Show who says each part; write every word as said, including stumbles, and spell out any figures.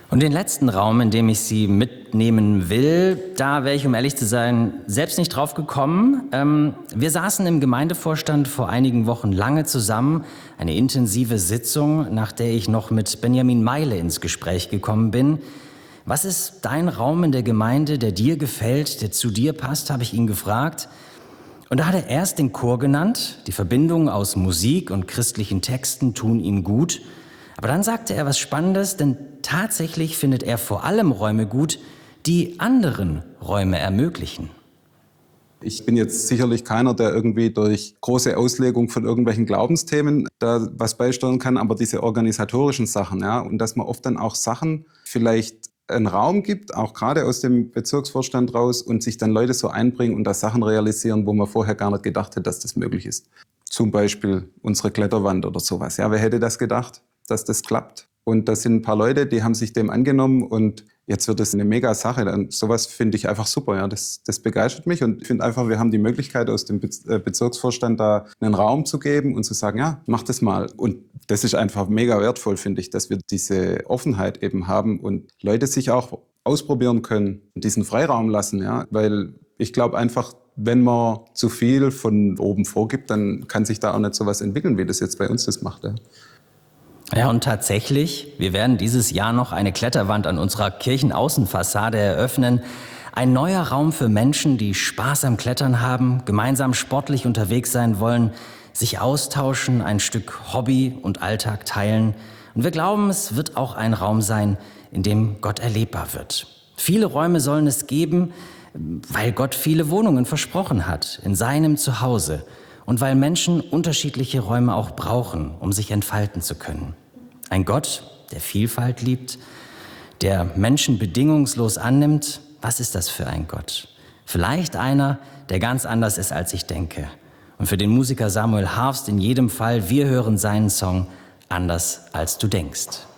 Speaker 1: Und den letzten Raum, in dem ich Sie mitnehmen will, da wäre ich, um ehrlich zu sein, selbst nicht drauf gekommen. Ähm, wir saßen im Gemeindevorstand vor einigen Wochen lange zusammen, eine intensive Sitzung, nach der ich noch mit Benjamin Meile ins Gespräch gekommen bin. Was ist dein Raum in der Gemeinde, der dir gefällt, der zu dir passt, habe ich ihn gefragt. Und da hat er erst den Chor genannt, die Verbindung aus Musik und christlichen Texten tun ihm gut. Aber dann sagte er was Spannendes, denn tatsächlich findet er vor allem Räume gut, die anderen Räume ermöglichen.
Speaker 2: Ich bin jetzt sicherlich keiner, der irgendwie durch große Auslegung von irgendwelchen Glaubensthemen da was beisteuern kann, aber diese organisatorischen Sachen, ja, und dass man oft dann auch Sachen vielleicht einen Raum gibt, auch gerade aus dem Bezirksvorstand raus, und sich dann Leute so einbringen und da Sachen realisieren, wo man vorher gar nicht gedacht hätte, dass das möglich ist. Zum Beispiel unsere Kletterwand oder sowas. Ja, wer hätte das gedacht, dass das klappt? Und das sind ein paar Leute, die haben sich dem angenommen und jetzt wird es eine mega Sache. Und sowas finde ich einfach super. Ja. Das, das begeistert mich und ich finde einfach, wir haben die Möglichkeit, aus dem Bezirksvorstand da einen Raum zu geben und zu sagen, ja, mach das mal. Und das ist einfach mega wertvoll, finde ich, dass wir diese Offenheit eben haben und Leute sich auch ausprobieren können und diesen Freiraum lassen. Ja. Weil ich glaube einfach, wenn man zu viel von oben vorgibt, dann kann sich da auch nicht so was entwickeln, wie das jetzt bei uns das macht. Ja.
Speaker 1: Ja, und tatsächlich, wir werden dieses Jahr noch eine Kletterwand an unserer Kirchenaußenfassade eröffnen. Ein neuer Raum für Menschen, die Spaß am Klettern haben, gemeinsam sportlich unterwegs sein wollen, sich austauschen, ein Stück Hobby und Alltag teilen. Und wir glauben, es wird auch ein Raum sein, in dem Gott erlebbar wird. Viele Räume sollen es geben, weil Gott viele Wohnungen versprochen hat, in seinem Zuhause. Und weil Menschen unterschiedliche Räume auch brauchen, um sich entfalten zu können. Ein Gott, der Vielfalt liebt, der Menschen bedingungslos annimmt. Was ist das für ein Gott? Vielleicht einer, der ganz anders ist, als ich denke. Und für den Musiker Samuel Harfst in jedem Fall, wir hören seinen Song Anders als du denkst.